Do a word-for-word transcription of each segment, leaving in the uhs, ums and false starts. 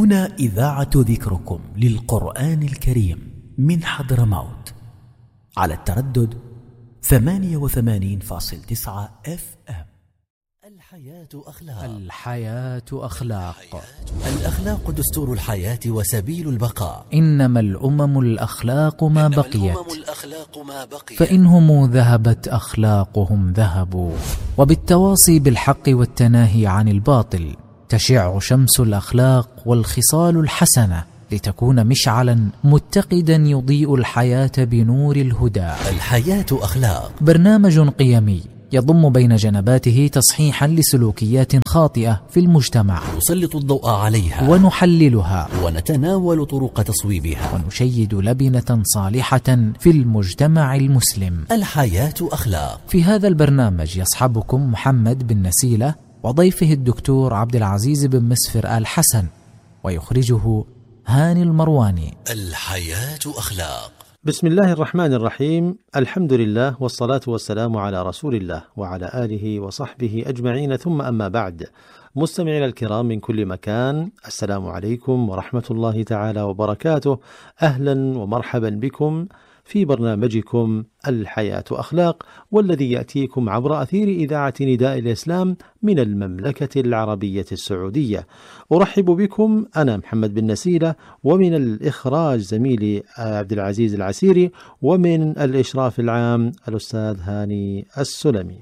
هنا إذاعة ذكركم للقرآن الكريم من حضرموت على التردد ثمانية وثمانين فاصل تسعة اف ام. الحياة أخلاق. الحياة أخلاق. الأخلاق دستور الحياة وسبيل البقاء. إنما الأمم الأخلاق ما بقيت، بقيت فإنهم ذهبت أخلاقهم ذهبوا. وبالتواصي بالحق والتناهي عن الباطل تشع شمس الأخلاق والخصال الحسنة، لتكون مشعلا متقدا يضيء الحياة بنور الهدى. الحياة أخلاق، برنامج قيمي يضم بين جنباته تصحيحا لسلوكيات خاطئة في المجتمع، نسلط الضوء عليها ونحللها ونتناول طرق تصويبها، ونشيد لبنة صالحة في المجتمع المسلم. الحياة أخلاق. في هذا البرنامج يصحبكم محمد بن نسيلة وضيفه الدكتور عبد العزيز بن مسفر آل حسن، ويخرجه هاني المرواني. الحياة أخلاق. بسم الله الرحمن الرحيم. الحمد لله والصلاة والسلام على رسول الله وعلى آله وصحبه أجمعين، ثم أما بعد. مستمعينا الكرام من كل مكان، السلام عليكم ورحمة الله تعالى وبركاته. أهلا ومرحبا بكم في برنامجكم الحياة أخلاق، والذي يأتيكم عبر أثير إذاعة نداء الإسلام من المملكة العربية السعودية. أرحب بكم أنا محمد بن نسيلة، ومن الإخراج زميلي عبد العزيز العسيري، ومن الإشراف العام الأستاذ هاني السلمي.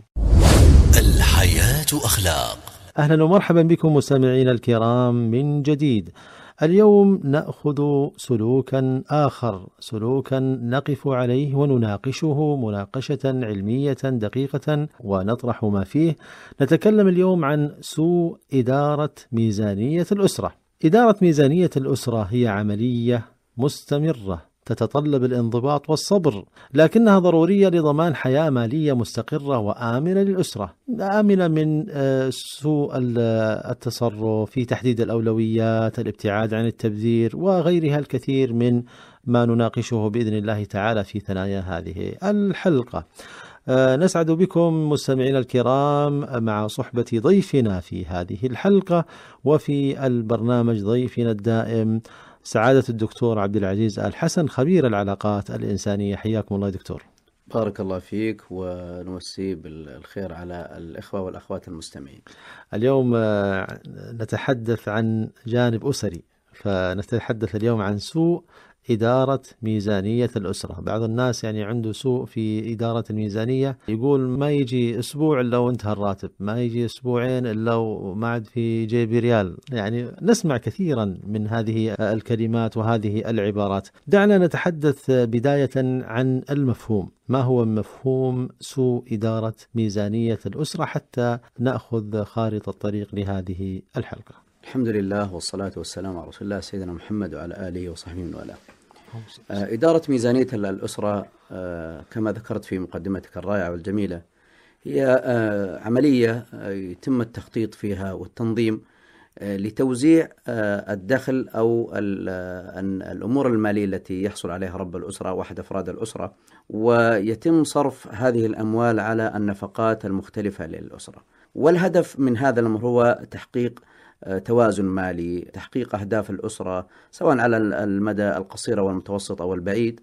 الحياة أخلاق. أهلا ومرحبا بكم مستمعينا الكرام من جديد. اليوم نأخذ سلوكا آخر، سلوكا نقف عليه ونناقشه مناقشة علمية دقيقة ونطرح ما فيه. نتكلم اليوم عن سوء إدارة ميزانية الأسرة. إدارة ميزانية الأسرة هي عملية مستمرة تتطلب الانضباط والصبر، لكنها ضرورية لضمان حياة مالية مستقرة وآمنة للأسرة، آمنة من سوء التصرف في تحديد الأولويات، الابتعاد عن التبذير، وغيرها الكثير من ما نناقشه بإذن الله تعالى في ثنايا هذه الحلقة. نسعد بكم مستمعينا الكرام مع صحبة ضيفنا في هذه الحلقة، وفي البرنامج ضيفنا الدائم سعادة الدكتور عبد العزيز آل حسن، خبير العلاقات الإنسانية. حياكم الله دكتور. بارك الله فيك، ونمسي بالخير على الإخوة والأخوات المستمعين. اليوم نتحدث عن جانب أسري، فنتحدث اليوم عن سوء إدارة ميزانية الأسرة. بعض الناس يعني عنده سوء في إدارة الميزانية، يقول ما يجي أسبوع إلا وانتهى الراتب، ما يجي أسبوعين إلا وما عاد في جيبي ريال. يعني نسمع كثيرا من هذه الكلمات وهذه العبارات. دعنا نتحدث بداية عن المفهوم. ما هو مفهوم سوء إدارة ميزانية الأسرة حتى نأخذ خارطة الطريق لهذه الحلقة؟ الحمد لله والصلاة والسلام على رسول الله سيدنا محمد وعلى آله وصحبه من والاه. إدارة ميزانية الأسرة كما ذكرت في مقدمتك الرائعة والجميلة هي عملية يتم التخطيط فيها والتنظيم لتوزيع الدخل أو الأمور المالية التي يحصل عليها رب الأسرة وأحد أفراد الأسرة، ويتم صرف هذه الأموال على النفقات المختلفة للأسرة. والهدف من هذا الأمر هو تحقيق توازن مالي، تحقيق أهداف الأسرة سواء على المدى القصير والمتوسط أو البعيد.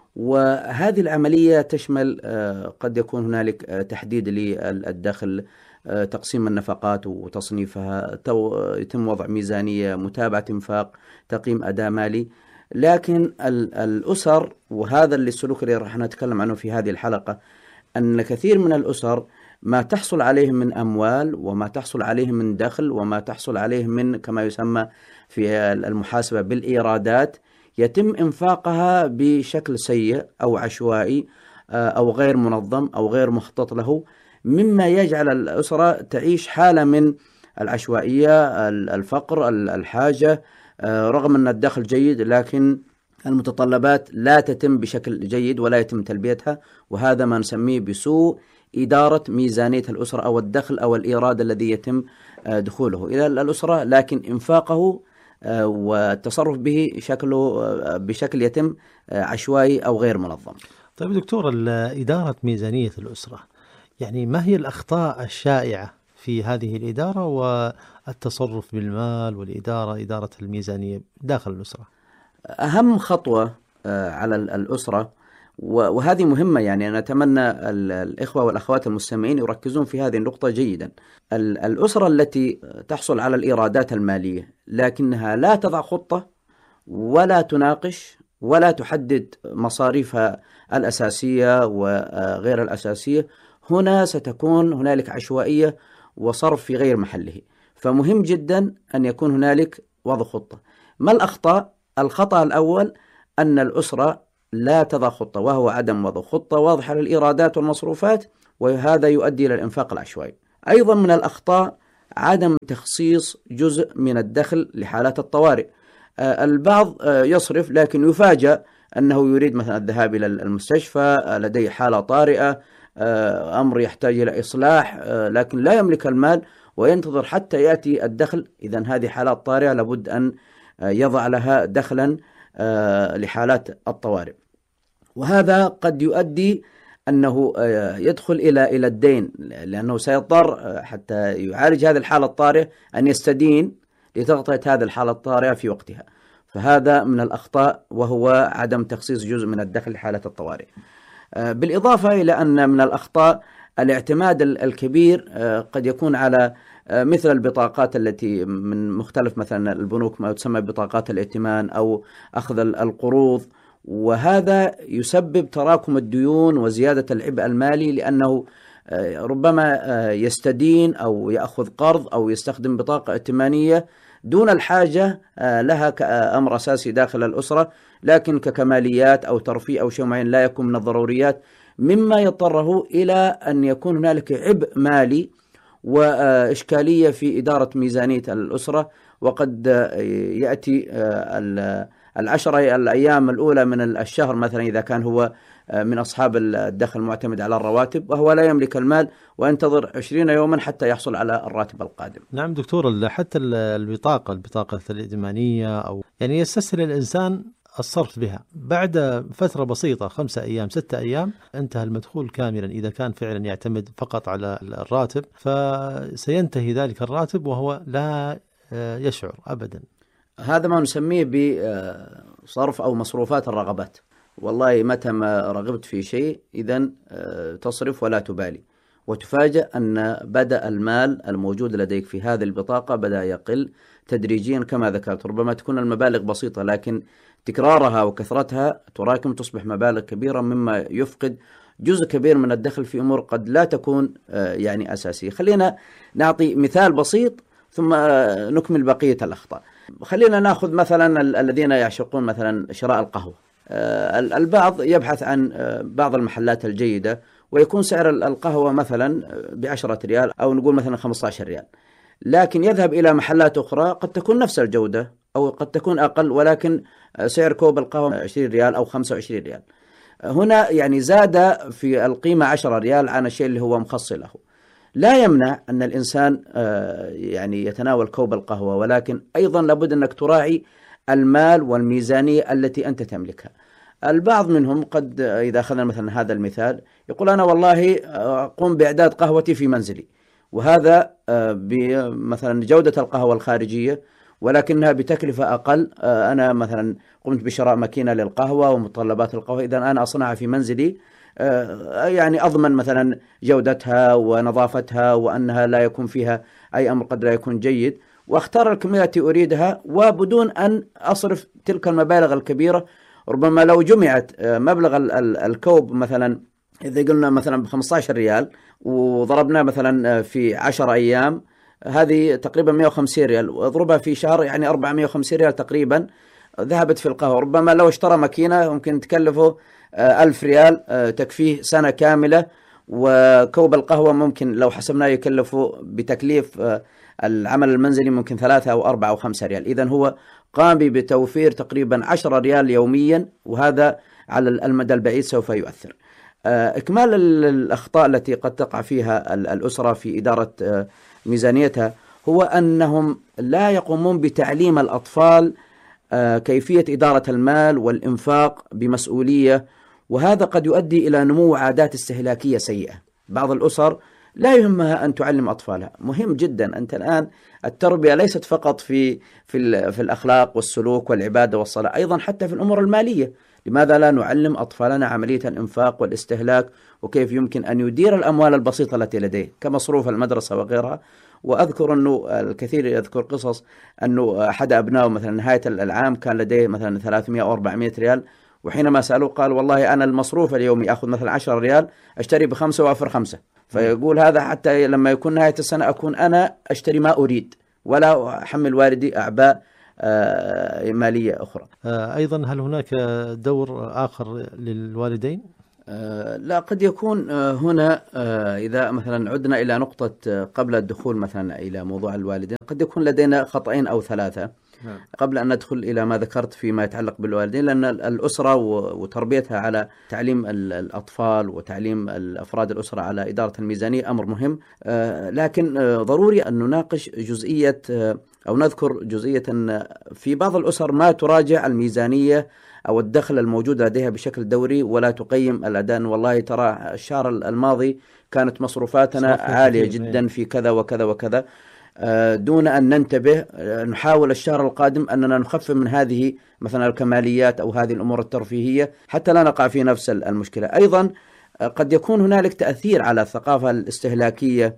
وهذه العملية تشمل قد يكون هنالك تحديد للدخل، تقسيم النفقات وتصنيفها، يتم وضع ميزانية، متابعة انفاق، تقييم أداء مالي. لكن الأسر، وهذا اللي السلوك اللي راح نتكلم عنه في هذه الحلقة، أن كثير من الأسر ما تحصل عليه من أموال، وما تحصل عليه من دخل، وما تحصل عليه من كما يسمى في المحاسبة بالإيرادات، يتم إنفاقها بشكل سيء أو عشوائي أو غير منظم أو غير مخطط له، مما يجعل الأسرة تعيش حالة من العشوائية، الفقر، الحاجة، رغم أن الدخل جيد لكن المتطلبات لا تتم بشكل جيد ولا يتم تلبيتها. وهذا ما نسميه بسوء إدارة ميزانية الأسرة أو الدخل أو الإيراد الذي يتم دخوله إلى الأسرة، لكن إنفاقه والتصرف به شكله بشكل يتم عشوائي أو غير منظم. طيب دكتور، إدارة ميزانية الأسرة يعني ما هي الأخطاء الشائعة في هذه الإدارة والتصرف بالمال والإدارة إدارة الميزانية داخل الأسرة؟ أهم خطوة على الأسرة، وهذه مهمة، يعني أنا أتمنى الإخوة والأخوات المستمعين يركزون في هذه النقطة جيدا. الأسرة التي تحصل على الإيرادات المالية لكنها لا تضع خطة ولا تناقش ولا تحدد مصاريفها الأساسية وغير الأساسية، هنا ستكون هنالك عشوائية وصرف في غير محله. فمهم جدا أن يكون هنالك وضع خطة. ما الأخطاء؟ الخطأ الأول أن الأسرة لا تضع خطة، وهو عدم وضع خطة واضحة للإيرادات والمصروفات، وهذا يؤدي إلى الإنفاق العشوائي. أيضا من الأخطاء عدم تخصيص جزء من الدخل لحالات الطوارئ. البعض يصرف لكن يفاجأ أنه يريد مثلا الذهاب إلى المستشفى، لديه حالة طارئة، أمر يحتاج إلى إصلاح، لكن لا يملك المال وينتظر حتى يأتي الدخل. إذن هذه حالات طارئة لابد أن يضع لها دخلا لحالات الطوارئ، وهذا قد يؤدي أنه يدخل إلى إلى الدين، لأنه سيضطر حتى يعالج هذه الحالة الطارئة أن يستدين لتغطية هذه الحالة الطارئة في وقتها. فهذا من الأخطاء، وهو عدم تخصيص جزء من الدخل لحالة الطوارئ. بالإضافة إلى أن من الأخطاء الاعتماد الكبير قد يكون على مثل البطاقات التي من مختلف مثلا البنوك، ما تسمى ببطاقات الائتمان أو أخذ القروض، وهذا يسبب تراكم الديون وزيادة العبء المالي، لأنه ربما يستدين أو يأخذ قرض أو يستخدم بطاقة ائتمانية دون الحاجة لها كأمر أساسي داخل الأسرة، لكن ككماليات أو ترفيه أو شيء معين لا يكون من الضروريات، مما يضطره إلى أن يكون هنالك عبء مالي وإشكالية في إدارة ميزانية الأسرة. وقد يأتي العشرة الأيام الأولى من الشهر مثلا إذا كان هو من أصحاب الدخل المعتمد على الرواتب وهو لا يملك المال، وينتظر عشرين يوما حتى يحصل على الراتب القادم. نعم دكتور، حتى البطاقة البطاقة الائتمانية أو يعني يستسهل الإنسان الصرف بها بعد فترة بسيطة، خمسة أيام ستة أيام انتهى المدخول كاملا. إذا كان فعلا يعتمد فقط على الراتب فسينتهي ذلك الراتب وهو لا يشعر أبدا. هذا ما نسميه بصرف أو مصروفات الرغبات. والله متى ما رغبت في شيء إذن تصرف ولا تبالي، وتفاجأ أن بدأ المال الموجود لديك في هذه البطاقة بدأ يقل تدريجيا كما ذكرت. ربما تكون المبالغ بسيطة لكن تكرارها وكثرتها تراكم تصبح مبالغ كبيرة، مما يفقد جزء كبير من الدخل في أمور قد لا تكون يعني أساسية. خلينا نعطي مثال بسيط ثم نكمل بقية الأخطاء. خلينا نأخذ مثلا الذين يعشقون مثلا شراء القهوة. البعض يبحث عن بعض المحلات الجيدة ويكون سعر القهوة مثلا بعشرة ريال أو نقول مثلا خمسة عشر ريال، لكن يذهب إلى محلات أخرى قد تكون نفس الجودة أو قد تكون أقل، ولكن سعر كوب القهوة عشرين ريال أو خمسة وعشرين ريال. هنا يعني زاد في القيمة عشرة ريال عن الشيء اللي هو مخصص له. لا يمنع أن الإنسان يعني يتناول كوب القهوة، ولكن أيضا لابد أنك تراعي المال والميزانية التي أنت تملكها. البعض منهم قد إذا أخذنا مثلا هذا المثال يقول أنا والله أقوم بإعداد قهوتي في منزلي، وهذا بمثلا جودة القهوة الخارجية ولكنها بتكلفة أقل. أنا مثلا قمت بشراء ماكينة للقهوة ومتطلبات القهوة، إذا أنا أصنعها في منزلي يعني أضمن مثلا جودتها ونظافتها وأنها لا يكون فيها أي أمر قد لا يكون جيد، واختار الكمية التي أريدها وبدون أن أصرف تلك المبالغ الكبيرة. ربما لو جمعت مبلغ الكوب مثلا إذا قلنا مثلا بخمسة عشر ريال وضربنا مثلا في عشر أيام، هذه تقريبا مئة وخمسين ريال، واضربها في شهر يعني أربعمئة وخمسين ريال تقريبا ذهبت في القهوة. ربما لو اشترى ماكينة ممكن تكلفه ألف ريال تكفيه سنة كاملة، وكوب القهوة ممكن لو حسبناه يكلفه بتكليف العمل المنزلي ممكن ثلاثة أو أربعة أو خمسة ريال. إذن هو قام بتوفير تقريبا عشرة ريال يوميا، وهذا على المدى البعيد سوف يؤثر. إكمال الأخطاء التي قد تقع فيها الأسرة في إدارة ميزانيتها هو أنهم لا يقومون بتعليم الأطفال كيفية إدارة المال والإنفاق بمسؤولية، وهذا قد يؤدي إلى نمو عادات استهلاكية سيئة. بعض الأسر لا يهمها أن تعلم أطفالها. مهم جدا. أنت الآن التربية ليست فقط في في, في الأخلاق والسلوك والعبادة والصلاة، أيضا حتى في الأمور المالية. لماذا لا نعلم أطفالنا عملية الإنفاق والاستهلاك، وكيف يمكن أن يدير الأموال البسيطة التي لديه كمصروف المدرسة وغيرها. وأذكر أنه الكثير يذكر قصص أنه أحد أبنائه مثلا نهاية العام كان لديه مثلا ثلاثمائة أو أربعمائة ريال، وحينما سألوه قال والله أنا المصروف اليومي أخذ مثلا عشرة ريال أشتري بخمسة وأوفر خمسة. فيقول هذا حتى لما يكون نهاية السنة أكون أنا أشتري ما أريد ولا أحمل والدي أعباء مالية أخرى. أيضا هل هناك دور آخر للوالدين؟ آه لا، قد يكون آه هنا آه إذا مثلا عدنا إلى نقطة آه قبل الدخول مثلا إلى موضوع الوالدين، قد يكون لدينا خطأين أو ثلاثة قبل أن ندخل إلى ما ذكرت فيما يتعلق بالوالدين. لأن الأسرة وتربيتها على تعليم الأطفال وتعليم أفراد الأسرة على إدارة الميزانية أمر مهم، آه لكن آه ضروري أن نناقش جزئية آه أو نذكر جزئية أن في بعض الأسر ما تراجع الميزانية أو الدخل الموجود لديها بشكل دوري ولا تقيم الأداء. والله ترى الشهر الماضي كانت مصروفاتنا عالية جدا في كذا وكذا وكذا، دون أن ننتبه نحاول الشهر القادم أننا نخفف من هذه مثلا الكماليات أو هذه الأمور الترفيهية حتى لا نقع في نفس المشكلة. أيضا قد يكون هنالك تأثير على الثقافة الاستهلاكية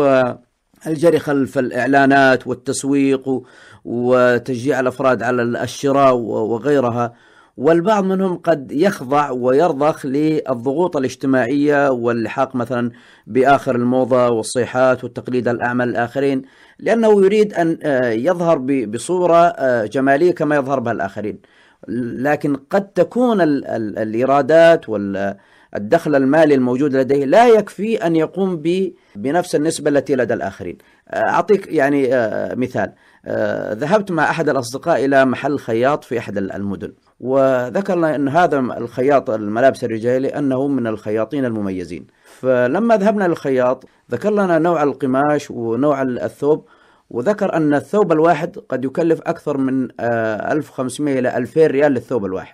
والجري خلف الإعلانات والتسويق وتشجيع الأفراد على الشراء وغيرها، والبعض منهم قد يخضع ويرضخ للضغوط الاجتماعية واللحاق مثلا بآخر الموضة والصيحات والتقليد الأعمى الآخرين، لأنه يريد أن يظهر بصورة جمالية كما يظهر بها الآخرين. لكن قد تكون الإيرادات والدخل المالي الموجود لديه لا يكفي أن يقوم بنفس النسبة التي لدى الآخرين. أعطيك يعني مثال. ذهبت مع أحد الأصدقاء إلى محل خياط في أحد المدن، وذكرنا أن هذا الخياط الملابس الرجالي أنه من الخياطين المميزين. فلما ذهبنا للخياط ذكر لنا نوع القماش ونوع الثوب، وذكر أن الثوب الواحد قد يكلف أكثر من ألف وخمسمائة إلى ألفين ريال للثوب الواحد.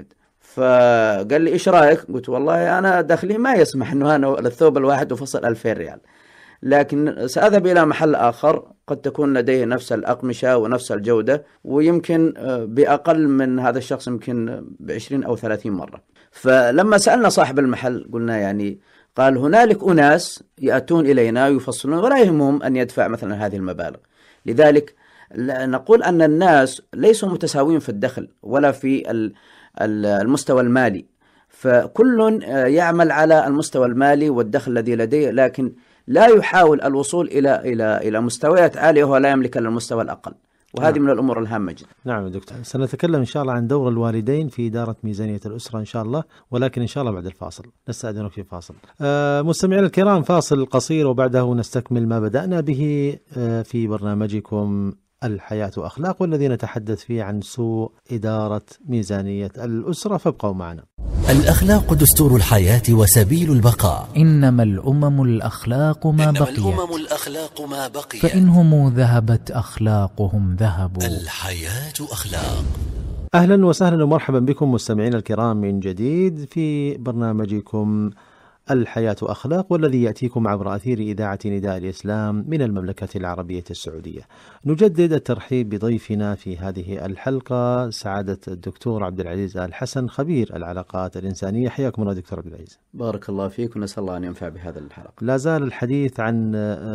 فقال لي إيش رأيك؟ قلت والله أنا دخلي ما يسمح أنه أنا الثوب الواحد أفصل ألفين ريال، لكن سأذهب إلى محل آخر قد تكون لديه نفس الأقمشة ونفس الجودة ويمكن بأقل من هذا الشخص يمكن بعشرين أو ثلاثين مرة. فلما سألنا صاحب المحل قلنا يعني قال هنالك أناس يأتون إلينا يفصلون ولا يهمهم أن يدفع مثلا هذه المبالغ. لذلك نقول أن الناس ليسوا متساويين في الدخل ولا في المستوى المالي، فكل يعمل على المستوى المالي والدخل الذي لديه، لكن لا يحاول الوصول إلى إلى إلى مستويات عالية وهو لا يملك إلا المستوى الأقل، وهذه نعم. من الأمور الهامة جدا. نعم دكتور، سنتكلم إن شاء الله عن دور الوالدين في إدارة ميزانية الأسرة إن شاء الله، ولكن إن شاء الله بعد الفاصل. نستأذنك في فاصل. آه مستمعينا الكرام، فاصل قصير وبعده نستكمل ما بدأنا به آه في برنامجكم الحياة أخلاق، والذي نتحدث فيه عن سوء إدارة ميزانية الأسرة، فابقوا معنا. الأخلاق دستور الحياة وسبيل البقاء. إنما الأمم الأخلاق ما إنما بقيت الأمم الأخلاق ما بقيت فإنهم ذهبت أخلاقهم ذهبوا. الحياة أخلاق. أهلا وسهلا ومرحبا بكم مستمعينا الكرام من جديد في برنامجكم الحياة أخلاق، والذي يأتيكم عبر أثير إذاعة نداء الإسلام من المملكة العربية السعودية. نجدد الترحيب بضيفنا في هذه الحلقة سعادة الدكتور عبد العزيز آل حسن، خبير العلاقات الإنسانية. حياكم الله دكتور عبد العزيز. بارك الله فيك، ونسأل الله أن ينفع بهذا الحلقة. لا زال الحديث عن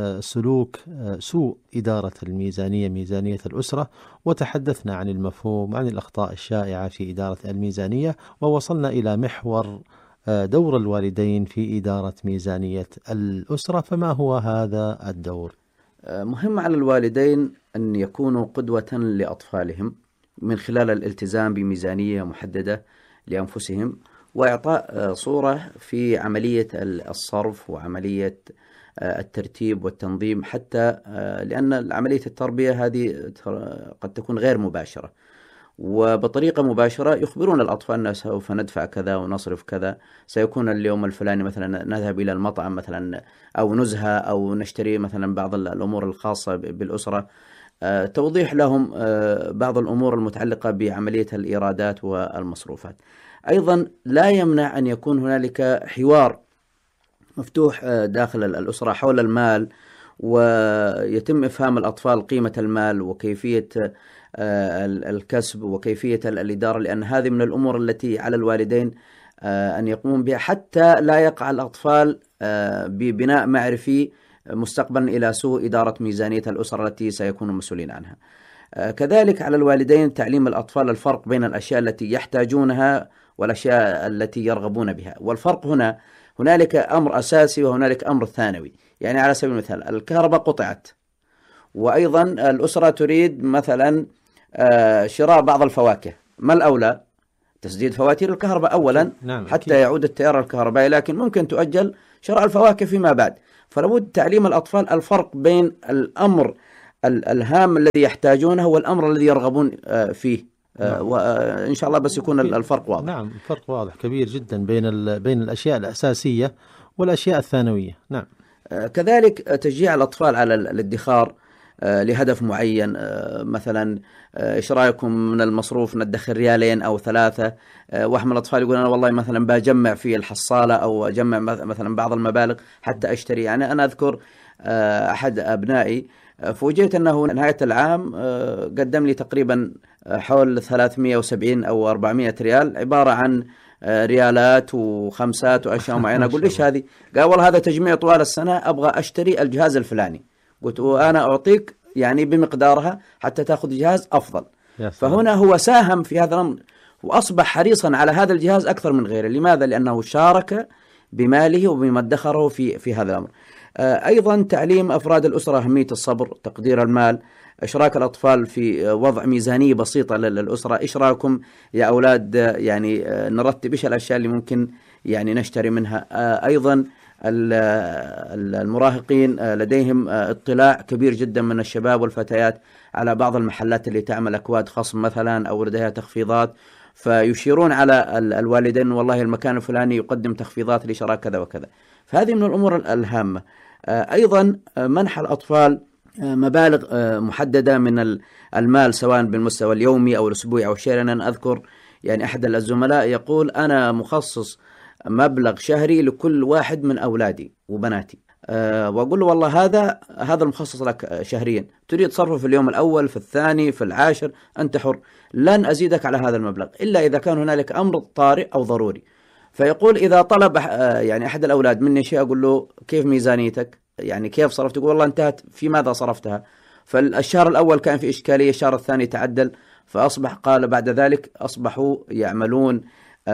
سلوك سوء إدارة الميزانية، ميزانية الأسرة، وتحدثنا عن المفهوم عن الأخطاء الشائعة في إدارة الميزانية، ووصلنا إلى محور دور الوالدين في إدارة ميزانية الأسرة. فما هو هذا الدور؟ مهم على الوالدين أن يكونوا قدوة لأطفالهم من خلال الالتزام بميزانية محددة لأنفسهم، وإعطاء صورة في عملية الصرف وعملية الترتيب والتنظيم، حتى لأن عملية التربية هذه قد تكون غير مباشرة، وبطريقة مباشرة يخبرون الأطفال أن سوف ندفع كذا ونصرف كذا، سيكون اليوم الفلاني مثلا نذهب إلى المطعم مثلا أو نزهة أو نشتري مثلا بعض الأمور الخاصة بالأسرة. أه توضيح لهم أه بعض الأمور المتعلقة بعملية الإيرادات والمصروفات. أيضا لا يمنع أن يكون هنالك حوار مفتوح داخل الأسرة حول المال، ويتم إفهام الأطفال قيمة المال وكيفية الكسب وكيفية الإدارة، لأن هذه من الأمور التي على الوالدين أن يقومون بها حتى لا يقع الأطفال ببناء معرفي مستقبلا إلى سوء إدارة ميزانية الأسرة التي سيكونوا مسؤولين عنها. كذلك على الوالدين تعليم الأطفال الفرق بين الأشياء التي يحتاجونها والأشياء التي يرغبون بها. والفرق هنا هنالك أمر أساسي وهنالك أمر ثانوي. يعني على سبيل المثال الكهرباء قطعت، وأيضا الأسرة تريد مثلا شراء بعض الفواكه، ما الأولى؟ تسديد فواتير الكهرباء أولا نعم حتى أكيد. يعود التيار الكهربائي، لكن ممكن تؤجل شراء الفواكه فيما بعد. فلابد تعليم الأطفال الفرق بين الأمر الهام الذي يحتاجونه والأمر الذي يرغبون فيه. نعم. وإن شاء الله بس يكون الفرق واضح. نعم الفرق واضح كبير جدا بين بين الأشياء الأساسية والأشياء الثانوية. نعم. كذلك تشجيع الأطفال على الادخار لهدف معين، مثلا إيش رأيكم من المصروف ندخر ريالين أو ثلاثة. واحد من الأطفال يقول أنا والله مثلا بجمع في الحصالة أو أجمع مثلا بعض المبالغ حتى أشتري. يعني أنا أذكر أحد أبنائي فوجئت أنه نهاية العام قدم لي تقريبا حول ثلاثمئة وسبعين أو أربعمئة ريال عبارة عن ريالات وخمسات وأشياء معينة. أقول إيش هذه؟ قال والله هذا تجميع طوال السنة، أبغى أشتري الجهاز الفلاني. قلت وأنا أعطيك يعني بمقدارها حتى تأخذ جهاز أفضل. فهنا هو ساهم في هذا الأمر وأصبح حريصا على هذا الجهاز أكثر من غيره. لماذا؟ لأنه شارك بماله وبما ادخره في في هذا الأمر. أيضا تعليم أفراد الأسرة أهمية الصبر، تقدير المال، إشراك الأطفال في وضع ميزانية بسيطة للأسرة. إيش رأيكم يا أولاد يعني نرتب إيش الأشياء اللي ممكن يعني نشتري منها. أيضا المراهقين لديهم اطلاع كبير جدا من الشباب والفتيات على بعض المحلات اللي تعمل أكواد خصم مثلا أو لديها تخفيضات، فيشيرون على الوالدين والله المكان الفلاني يقدم تخفيضات لشراء كذا وكذا. فهذه من الأمور الهامة. أيضا منح الأطفال مبالغ محددة من المال سواء بالمستوى اليومي أو الأسبوعي أو الشهري. أنا أذكر يعني أحد الزملاء يقول أنا مخصص مبلغ شهري لكل واحد من أولادي وبناتي، أه وأقول له والله هذا هذا المخصص لك شهريا، تريد تصرفه في اليوم الأول في الثاني في العاشر أنت حر، لن أزيدك على هذا المبلغ إلا إذا كان هنالك أمر طارئ أو ضروري. فيقول إذا طلب يعني أحد الأولاد مني شيء أقول له كيف ميزانيتك، يعني كيف صرفت؟ يقول والله انتهت، في ماذا صرفتها؟ فالشهر الأول كان في إشكالية، الشهر الثاني تعدل، فأصبح قال بعد ذلك أصبحوا يعملون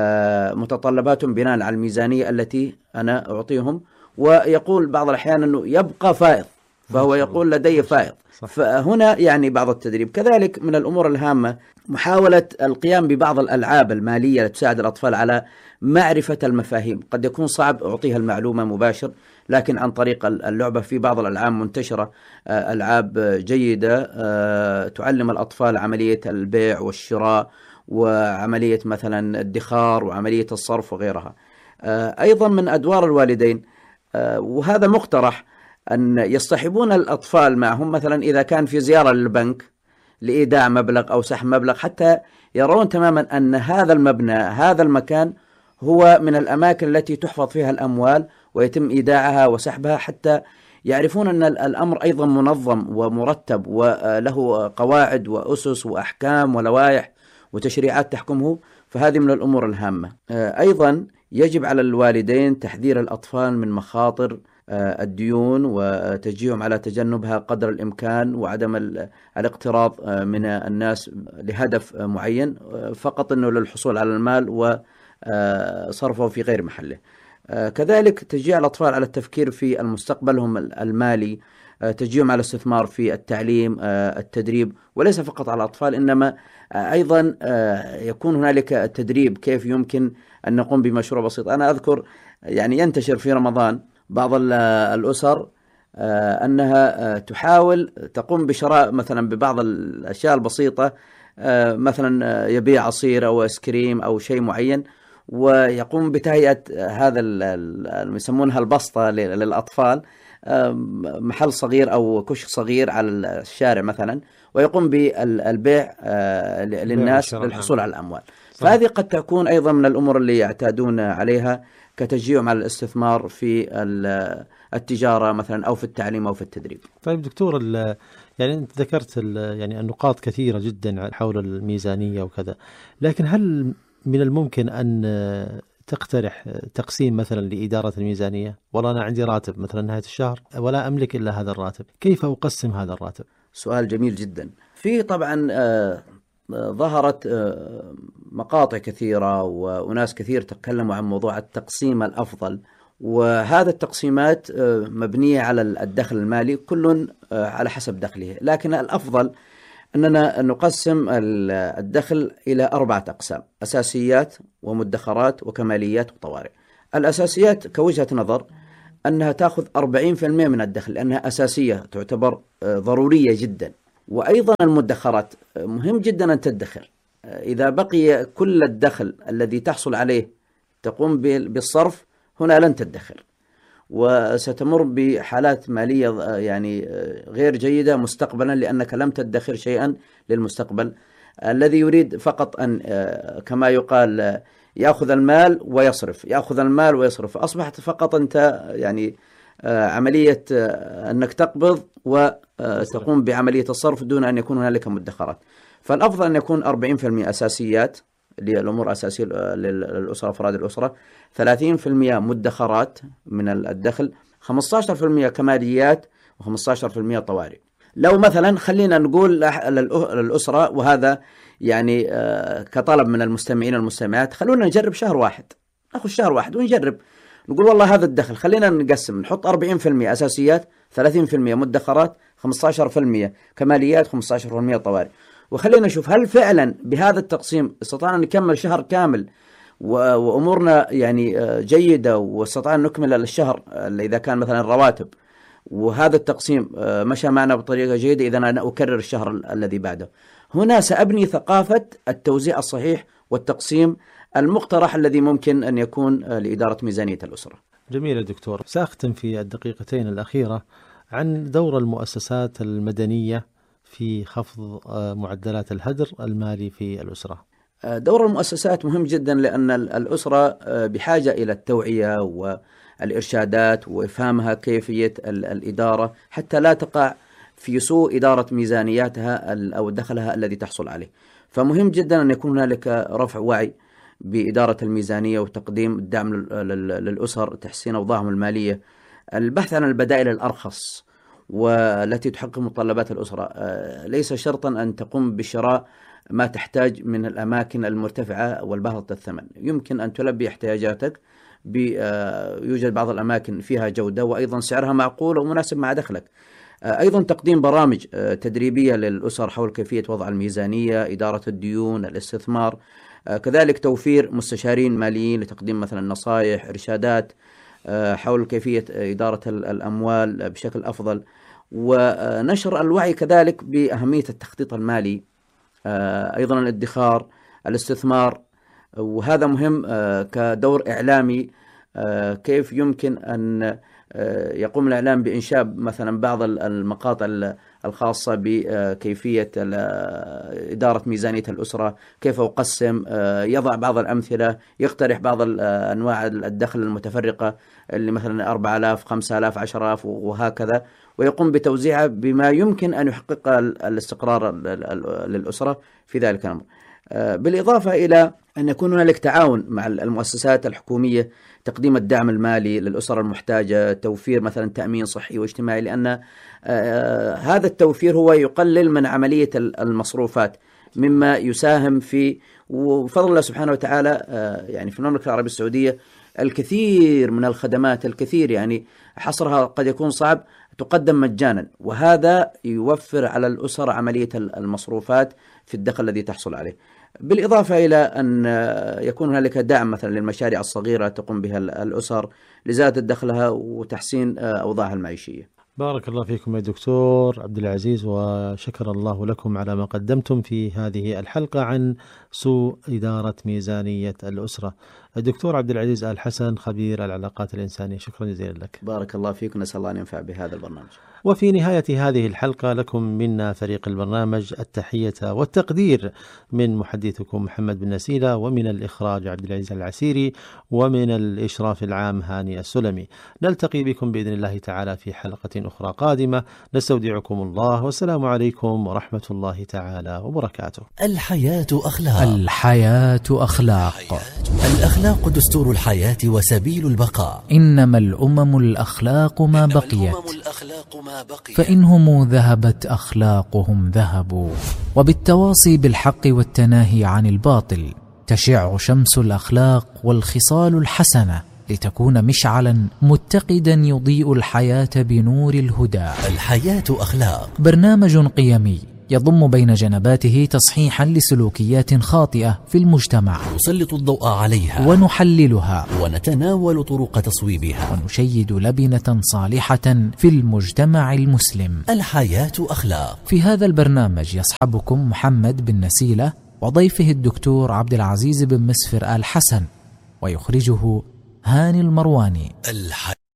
متطلباتهم بناء على الميزانية التي أنا أعطيهم. ويقول بعض الأحيان أنه يبقى فائض، فهو يقول لدي فائض. فهنا يعني بعض التدريب. كذلك من الأمور الهامة محاولة القيام ببعض الألعاب المالية لتساعد الأطفال على معرفة المفاهيم. قد يكون صعب أعطيها المعلومة مباشر، لكن عن طريق اللعبة في بعض الألعاب منتشرة ألعاب جيدة تعلم الأطفال عملية البيع والشراء وعملية مثلا الادخار وعملية الصرف وغيرها. أيضا من أدوار الوالدين وهذا مقترح أن يصطحبون الأطفال معهم، مثلا إذا كان في زيارة للبنك لإيداع مبلغ أو سحب مبلغ، حتى يرون تماما أن هذا المبنى هذا المكان هو من الأماكن التي تحفظ فيها الأموال ويتم إيداعها وسحبها، حتى يعرفون أن الأمر أيضا منظم ومرتب وله قواعد وأسس وأحكام ولوائح وتشريعات تحكمه. فهذه من الأمور الهامة. أيضا يجب على الوالدين تحذير الأطفال من مخاطر الديون وتشجيعهم على تجنبها قدر الإمكان، وعدم الاقتراض من الناس لهدف معين فقط أنه للحصول على المال وصرفه في غير محله. كذلك تشجيع الأطفال على التفكير في المستقبلهم المالي، تشجيعهم على الاستثمار في التعليم التدريب، وليس فقط على الأطفال إنما أيضا يكون هنالك التدريب كيف يمكن أن نقوم بمشروع بسيط. أنا أذكر يعني ينتشر في رمضان بعض الأسر أنها تحاول تقوم بشراء مثلا ببعض الأشياء البسيطة، مثلا يبيع عصير أو اسكريم أو شيء معين، ويقوم بتهيئة هذا يسمونها البسطة للأطفال محل صغير أو كشك صغير على الشارع مثلا، ويقوم بالبيع للناس للحصول على الأموال. فهذه قد تكون أيضا من الأمور اللي يعتادون عليها كتشجيعهم على الاستثمار في التجارة مثلا أو في التعليم أو في التدريب. طيب دكتور، يعني أنت ذكرت يعني النقاط كثيرة جدا حول الميزانية وكذا، لكن هل من الممكن أن تقترح تقسيم مثلا لإدارة الميزانية؟ والله أنا عندي راتب مثلا نهاية الشهر ولا أملك إلا هذا الراتب، كيف أقسم هذا الراتب؟ سؤال جميل جدا. في طبعا آه ظهرت آه مقاطع كثيرة وناس كثير تكلموا عن موضوع التقسيم الأفضل، وهذا التقسيمات آه مبنية على الدخل المالي، كل آه على حسب دخله، لكن الأفضل أننا نقسم الدخل إلى أربعة أقسام: أساسيات ومدخرات وكماليات وطوارئ. الأساسيات كوجهة نظر أنها تأخذ أربعين بالمئة من الدخل لأنها أساسية تعتبر ضرورية جدا. وأيضا المدخرات مهم جدا أن تدخر، إذا بقي كل الدخل الذي تحصل عليه تقوم بالصرف هنا لن تدخر، وستمر بحالات مالية يعني غير جيدة مستقبلا، لأنك لم تدخر شيئا للمستقبل. الذي يريد فقط أن كما يقال يأخذ المال ويصرف، يأخذ المال ويصرف، أصبحت فقط أنت يعني عملية أنك تقبض وتقوم بعملية الصرف دون أن يكون هنالك مدخرات. فالأفضل أن يكون أربعين بالمئة أساسيات للأمور الأساسية للأسرة أفراد الأسرة، ثلاثين بالمئة مدخرات من الدخل، خمسة عشر بالمئة كماليات، وخمسة عشر بالمئة طوارئ. لو مثلا خلينا نقول للأسرة، وهذا يعني كطلب من المستمعين والمستمعات، خلونا نجرب شهر واحد، نأخذ شهر واحد ونجرب، نقول والله هذا الدخل خلينا نقسم، نحط أربعين بالمئة أساسيات، ثلاثين بالمئة مدخرات، خمسة عشر بالمئة كماليات، خمسة عشر بالمئة طوارئ، وخلينا نشوف هل فعلا بهذا التقسيم استطعنا نكمل شهر كامل وأمورنا يعني جيدة، واستطعنا نكمل الشهر إذا كان مثلا رواتب، وهذا التقسيم مشى معنا بطريقة جيدة، إذا أنا أكرر الشهر الذي بعده. هنا سأبني ثقافة التوزيع الصحيح والتقسيم المقترح الذي ممكن أن يكون لإدارة ميزانية الأسرة. جميل دكتور. سأختم في الدقيقتين الأخيرة عن دور المؤسسات المدنية في خفض معدلات الهدر المالي في الأسرة. دور المؤسسات مهم جدا، لأن الأسرة بحاجة إلى التوعية والإرشادات وإفهامها كيفية الإدارة حتى لا تقع في سوء إدارة ميزانياتها أو دخلها الذي تحصل عليه. فمهم جدا أن يكون هنالك رفع وعي بإدارة الميزانية وتقديم الدعم للأسر، تحسين أوضاعهم المالية، البحث عن البدائل الأرخص والتي تحقق متطلبات الأسرة. ليس شرطا أن تقوم بشراء ما تحتاج من الأماكن المرتفعة والباهظة الثمن، يمكن أن تلبي احتياجاتك. يوجد بعض الأماكن فيها جودة وأيضا سعرها معقول ومناسب مع دخلك. أيضا تقديم برامج تدريبية للأسر حول كيفية وضع الميزانية، إدارة الديون، الاستثمار، كذلك توفير مستشارين ماليين لتقديم مثلا نصائح، إرشادات حول كيفية إدارة الأموال بشكل أفضل، ونشر الوعي كذلك بأهمية التخطيط المالي، أيضا الادخار، الاستثمار. وهذا مهم كدور إعلامي، كيف يمكن أن يقوم الإعلام بإنشاء مثلا بعض المقاطع الخاصة بكيفية إدارة ميزانية الأسرة، كيف أقسم، يضع بعض الأمثلة، يقترح بعض أنواع الدخل المتفرقة اللي مثلا أربعة آلاف، خمسة آلاف، عشرة آلاف وهكذا، ويقوم بتوزيعها بما يمكن أن يحقق الاستقرار للأسرة في ذلك الأمر. بالإضافة إلى أن يكون هنالك تعاون مع المؤسسات الحكومية، تقديم الدعم المالي للأسر المحتاجة، توفير مثلا تأمين صحي واجتماعي، لأن هذا التوفير هو يقلل من عملية المصروفات، مما يساهم في وفضل الله سبحانه وتعالى يعني في المملكة العربية السعودية الكثير من الخدمات، الكثير يعني حصرها قد يكون صعب، تقدم مجانا، وهذا يوفر على الأسر عملية المصروفات في الدخل الذي تحصل عليه. بالإضافة إلى أن يكون هنالك دعم مثلا للمشاريع الصغيرة تقوم بها الأسر لزيادة دخلها وتحسين أوضاعها المعيشية. بارك الله فيكم يا دكتور عبد العزيز، وشكر الله لكم على ما قدمتم في هذه الحلقة عن سوء إدارة ميزانية الأسرة. الدكتور عبد العزيز آل حسن، خبير العلاقات الإنسانية، شكرا جزيلا لك. بارك الله فيك، ونسأل الله أن ينفع بهذا البرنامج. وفي نهاية هذه الحلقة لكم منا فريق البرنامج التحية والتقدير من محدثكم محمد بن نسيلة، ومن الإخراج عبد العزيز العسيري، ومن الإشراف العام هاني السلمي. نلتقي بكم بإذن الله تعالى في حلقة أخرى قادمة. نستودعكم الله، والسلام عليكم ورحمة الله تعالى وبركاته. الحياة أخلاق. الحياة أخلاق. الأخلاق دستور الحياة وسبيل البقاء. إنما الأمم الأخلاق ما بقيت، فإنهم ذهبت أخلاقهم ذهبوا. وبالتواصي بالحق والتناهي عن الباطل تشع شمس الأخلاق والخصال الحسنة، لتكون مشعلا متقدا يضيء الحياة بنور الهدى. الحياة أخلاق، برنامج قيمي يضم بين جنباته تصحيحا لسلوكيات خاطئة في المجتمع، نسلط الضوء عليها ونحللها، ونتناول طرق تصويبها، ونشيد لبنة صالحة في المجتمع المسلم. الحياة أخلاق. في هذا البرنامج يصحبكم محمد بن نسيلة، وضيفه الدكتور عبد العزيز بن مسفر آل حسن، ويخرجه هاني المرواني. الحياة